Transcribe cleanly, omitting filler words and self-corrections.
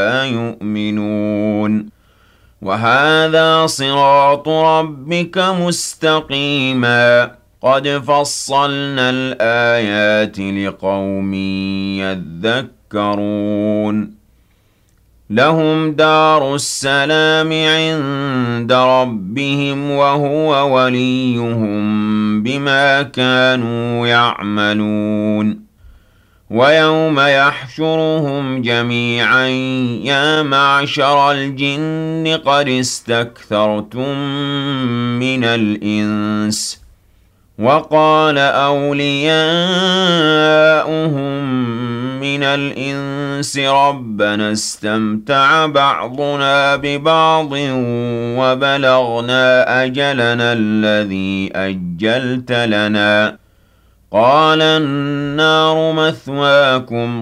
لا يؤمنون وهذا صراط ربك مستقيما قد فصلنا الآيات لقوم يذكرون لهم دار السلام عند ربهم وهو وليهم بما كانوا يعملون ويوم يحشرهم جميعا يا معشر الجن قد استكثرتم من الإنس وقال أولياؤهم من الإنس ربنا استمتع بعضنا ببعض وبلغنا أجلنا الذي أجلت لنا قال النار مثواكم